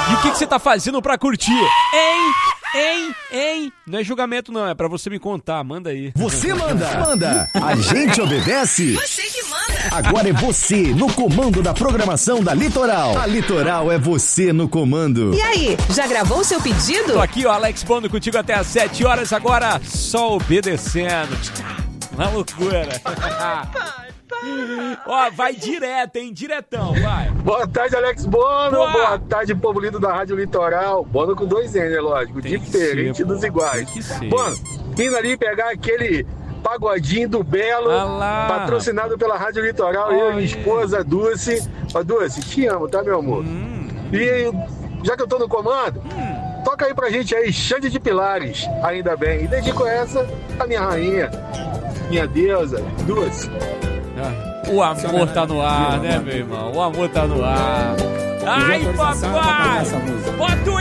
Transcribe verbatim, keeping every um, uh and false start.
E o que, que você tá fazendo pra curtir? Hein? Hein? Hein? Não é julgamento não, é pra você me contar, manda aí. Você manda, manda, a gente obedece. Você que manda. Agora é você no comando da programação da Litoral. A Litoral é você no comando. E aí, já gravou o seu pedido? Tô aqui, ó, Alex Bono contigo até às sete horas, agora só obedecendo. Uma loucura. Ó, vai direto, hein? Diretão, vai. Boa tarde, Alex Bono. Boa, Boa tarde, povo lindo da Rádio Litoral. Bono com dois N, é lógico. Tem Diferente ser, dos pô. iguais. Tem que ser. Bono, indo ali pegar aquele pagodinho do Belo, Ah lá. patrocinado pela Rádio Litoral. Eu e minha esposa, Dulce. Ó, Dulce, te amo, tá, meu amor? Hum. E já que eu tô no comando, Hum. toca aí pra gente aí, Xande de Pilares, ainda bem. E dedico essa à minha rainha, minha deusa, Dulce. O amor tá no ar, né, meu irmão? O amor tá no ar. Ai, papai! Bota o